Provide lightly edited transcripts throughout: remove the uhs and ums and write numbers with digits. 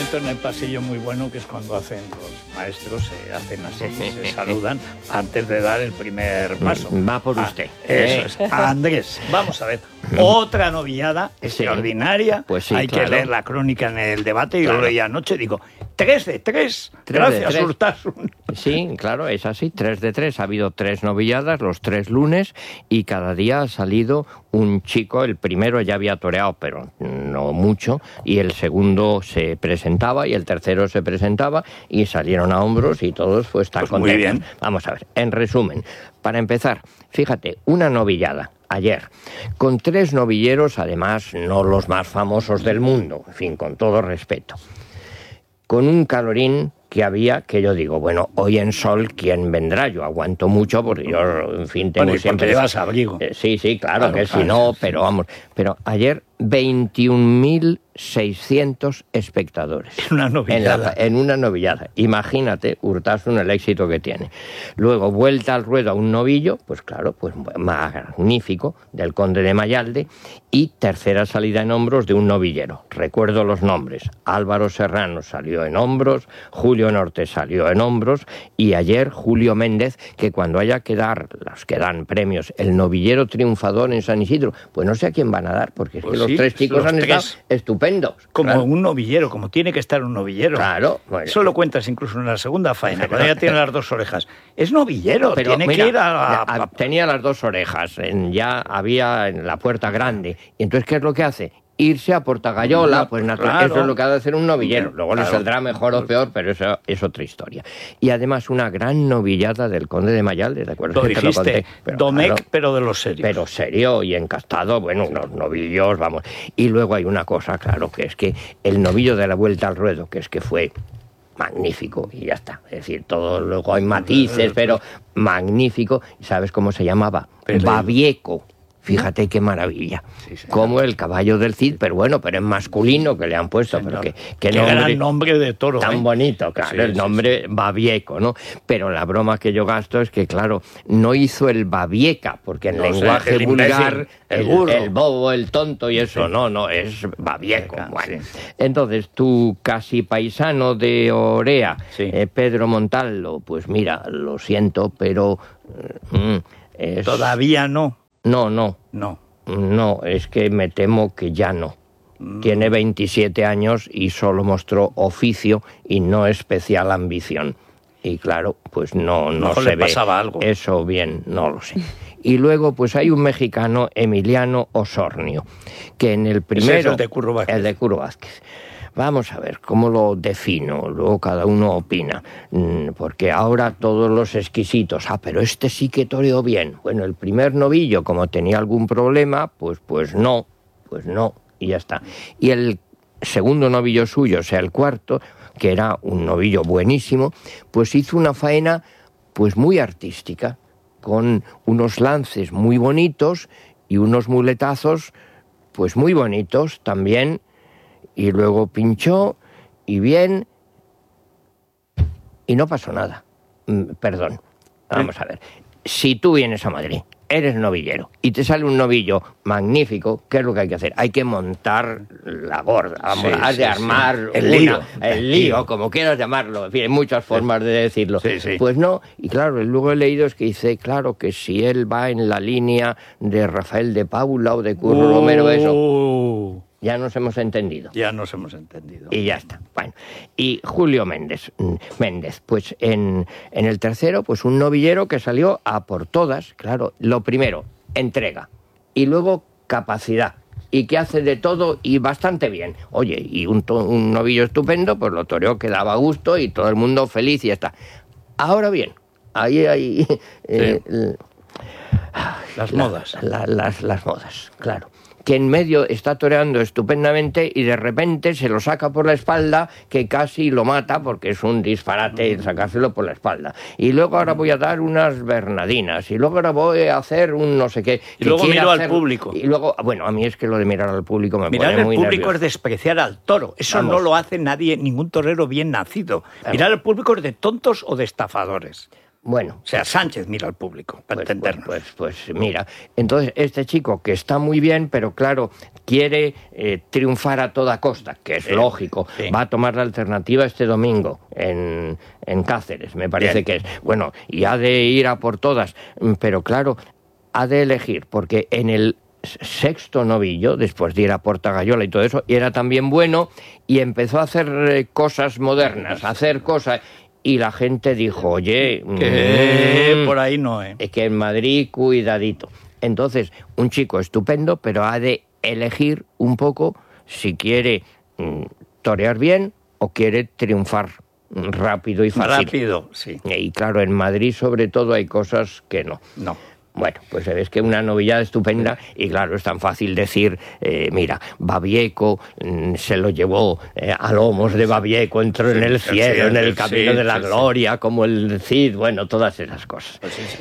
momento en el pasillo muy bueno, que es cuando hacen los maestros, se hacen así, se saludan antes de dar el primer paso. Va por usted. Eso es. Andrés, vamos a ver. Otra novillada extraordinaria. Pues sí, hay claro. que leer la crónica en el debate. Yo Claro. lo leí anoche, digo, 3 de 3. Gracias, Urtasun. Sí, claro, es así, 3 de 3. Ha habido 3 novilladas, los 3 lunes, y cada día ha salido un chico. El primero ya había toreado, pero no mucho, y el segundo se presentaba, y el tercero se presentaba, y salieron a hombros, y todos pues están contentos. Muy bien. Vamos a ver, en resumen, para empezar, fíjate, una novillada ayer, con 3 novilleros, además no los más famosos del mundo, en fin, con todo respeto, con un calorín que había, que yo digo, bueno, hoy en sol, ¿quién vendrá? Yo aguanto mucho porque yo, en fin, tengo Bueno, siempre... llevas abrigo. Sí, claro que claro, si no, sí, pero vamos. Pero ayer 21.600 espectadores. En una novillada. En una novillada. Imagínate, Urtasun, el éxito que tiene. Luego, vuelta al ruedo a un novillo, pues claro, pues magnífico, del conde de Mayalde, y tercera salida en hombros de un novillero. Recuerdo los nombres. Álvaro Serrano salió en hombros, Julio Norte salió en hombros, y ayer Julio Méndez, que cuando haya que dar, los que dan premios, el novillero triunfador en San Isidro, pues no sé a quién van a dar, porque es Pues que los sí, 3 chicos los han 3. estado estupendos. Como Claro. un novillero, como tiene que estar un novillero. Claro. Bueno. Eso lo cuentas incluso en la segunda faena, cuando ya tiene las 2 orejas. Es novillero, Pero tiene mira, que ir a... tenía las 2 orejas, ya había en la puerta grande. Y entonces, ¿qué es lo que hace? Irse a Portagayola, pues claro. eso es lo que ha de hacer un novillero. Luego Claro. le saldrá mejor o peor, pero eso es otra historia. Y además una gran novillada del conde de Mayalde, ¿de acuerdo? Lo Que te dijiste, conté, pero Domecq, claro, pero de los serios. pero serio y encastado, bueno, unos novillos, vamos. Y luego hay una cosa, claro, que es que el novillo de la vuelta al ruedo, que es que fue magnífico, y ya está. Es decir, todo, luego hay matices, pero magnífico. ¿Sabes cómo se llamaba? Babieco. Fíjate qué maravilla. Sí, señor. Como el caballo del Cid, pero bueno, pero es masculino que le han puesto. Señor. Pero Qué gran nombre de toro. tan bonito, claro, Sí, el nombre Babieco, ¿no? Pero la broma que yo gasto es que, claro, no hizo el Babieca, porque en lenguaje el vulgar, imbécil, el burro. el bobo, el tonto y eso, Sí. no, es Babieco. Bueno. Sí. Entonces, tu casi paisano de Orea, Sí. Pedro Montalvo, pues mira, lo siento, pero... es... Todavía no. No, es que me temo que ya no. Tiene 27 años y solo mostró oficio y no especial ambición. Y claro, pues no Mejor se le ve pasaba algo. eso bien, no lo sé. Y luego pues hay un mexicano, Emiliano Osornio, que en el primero... Ese es el de Curro Vázquez. El de Curro Vázquez. Vamos a ver, ¿cómo lo defino? Luego cada uno opina, porque ahora todos los exquisitos, pero este sí que toreó bien. Bueno, el primer novillo, como tenía algún problema, pues no, y ya está. Y el segundo novillo suyo, o sea, el cuarto, que era un novillo buenísimo, pues hizo una faena pues muy artística, con unos lances muy bonitos y unos muletazos pues muy bonitos también. Y luego pinchó, y bien, y no pasó nada. Perdón, vamos a ver. Si tú vienes a Madrid, eres novillero, y te sale un novillo magnífico, ¿qué es lo que hay que hacer? Hay que montar la gorda, has de armar el lío, como quieras llamarlo. En fin, hay muchas formas de decirlo. Sí. Pues no, y claro, luego he leído es que dice, claro, que si él va en la línea de Rafael de Paula o de Curro Romero, eso... Ya nos hemos entendido. Ya nos hemos entendido. Y ya está. Bueno, y Julio Méndez, pues en el tercero, pues un novillero que salió a por todas, claro. Lo primero, entrega. Y luego capacidad. Y que hace de todo y bastante bien. Oye, y un novillo estupendo, pues lo toreó que daba gusto y todo el mundo feliz y ya está. Ahora bien, ahí hay... Las modas. Las modas, claro. Que en medio está toreando estupendamente y de repente se lo saca por la espalda, que casi lo mata, porque es un disparate sacárselo por la espalda. Y luego ahora voy a dar unas bernadinas, y luego ahora voy a hacer un no sé qué. Y luego miro al público. Y luego, bueno, a mí es que lo de mirar al público me Mirar pone muy al público nervioso. es despreciar al toro. Eso Vamos. no lo hace nadie, ningún torero bien nacido. Claro. Mirar al público es de tontos o de estafadores. Bueno, o sea, Sánchez mira al público, para entendernos. Pues mira, entonces este chico que está muy bien, pero claro, quiere triunfar a toda costa, que es lógico, va a tomar la alternativa este domingo en Cáceres, me parece que es. Bueno, y ha de ir a por todas, pero claro, ha de elegir, porque en el sexto novillo, después de ir a Portagayola y todo eso, y era también bueno, y empezó a hacer cosas modernas, a hacer cosas... Y la gente dijo, oye... Que por ahí no, Es que en Madrid, cuidadito. Entonces, un chico estupendo, pero ha de elegir un poco si quiere torear bien o quiere triunfar rápido y fácil. Rápido, sí. Y claro, en Madrid sobre todo hay cosas que no. No. Bueno, pues es que una novillada estupenda y claro, es tan fácil decir, mira, Babieco se lo llevó a lomos de Babieco, entró en el cielo, en el camino de la gloria, como el Cid, bueno, todas esas cosas.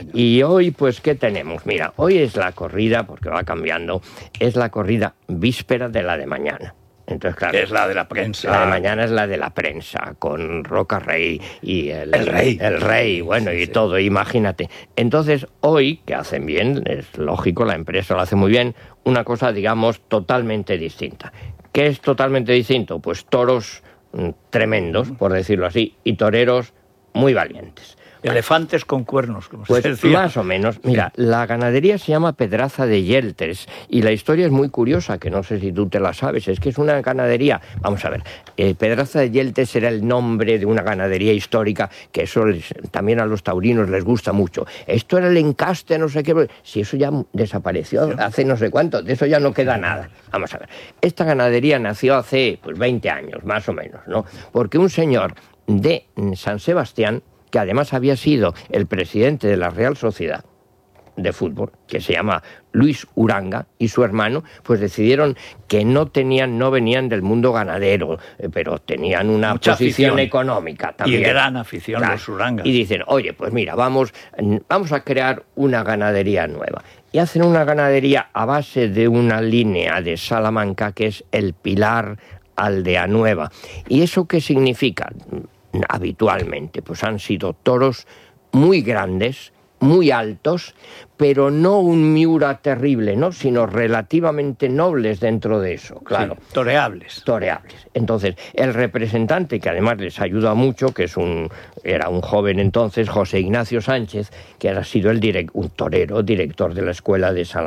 Y hoy, pues, ¿qué tenemos? Mira, hoy es la corrida, porque va cambiando, es la corrida víspera de la de mañana. Entonces, claro, es la de la prensa. La de mañana es la de la prensa, con Roca Rey y el rey, bueno, y todo, imagínate. Entonces, hoy, que hacen bien, es lógico, la empresa lo hace muy bien, una cosa, digamos, totalmente distinta. ¿Qué es totalmente distinto? Pues toros tremendos, por decirlo así, y toreros muy valientes. Elefantes con cuernos, como pues se decía. Más o menos. Mira, la ganadería se llama Pedraza de Yeltes y la historia es muy curiosa, que no sé si tú te la sabes. Es que es una ganadería... Vamos a ver, Pedraza de Yeltes era el nombre de una ganadería histórica, que eso también a los taurinos les gusta mucho. Esto era el encaste, no sé qué... Si eso ya desapareció hace no sé cuánto, de eso ya no queda nada. Vamos a ver, esta ganadería nació hace 20 años, más o menos, ¿no? Porque un señor de San Sebastián, que además había sido el presidente de la Real Sociedad de Fútbol, que se llama Luis Uranga, y su hermano, pues decidieron que no venían del mundo ganadero, pero tenían una mucha posición afición económica también. Y gran afición, claro, los Urangas. Y dicen, oye, pues mira, vamos a crear una ganadería nueva. Y hacen una ganadería a base de una línea de Salamanca, que es el Pilar Aldea Nueva. ¿Y eso qué significa? Habitualmente, pues han sido toros muy grandes, muy altos, pero no un Miura terrible, ¿no? Sino relativamente nobles dentro de eso, claro. Sí, toreables. Entonces, el representante, que además les ayuda mucho, que era un joven entonces, José Ignacio Sánchez, que ha sido un torero, director de la Escuela de Salamanca.